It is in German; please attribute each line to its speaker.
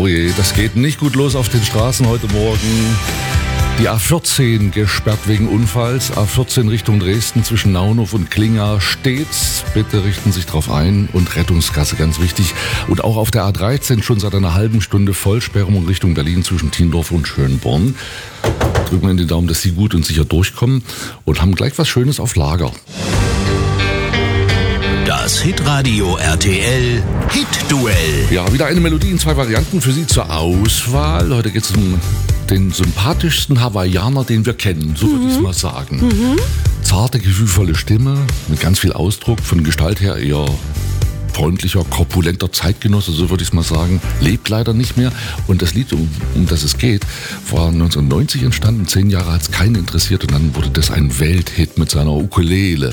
Speaker 1: Oh je, das geht nicht gut los auf den Straßen heute Morgen. Die A14 gesperrt wegen Unfalls. A14 Richtung Dresden zwischen Naunhof und Klinga stets. Bitte richten Sie sich drauf ein. Und Rettungsgasse, ganz wichtig. Und auch auf der A13 schon seit einer halben Stunde Vollsperrung Richtung Berlin zwischen Tiendorf und Schönborn. Drücken wir in den Daumen, dass Sie gut und sicher durchkommen. Und haben gleich was Schönes auf Lager.
Speaker 2: Das Hitradio RTL Hit-Duell.
Speaker 1: Ja, wieder eine Melodie in 2 Varianten für Sie zur Auswahl. Heute geht es um den sympathischsten Hawaiianer, den wir kennen, so würde ich es mal sagen. Zarte, gefühlvolle Stimme, mit ganz viel Ausdruck, von Gestalt her eher freundlicher, korpulenter Zeitgenosse, so würde ich es mal sagen, lebt leider nicht mehr. Und das Lied, um das es geht, war 1990 entstanden, 10 Jahre hat es keinen interessiert und dann wurde das ein Welthit mit seiner Ukulele.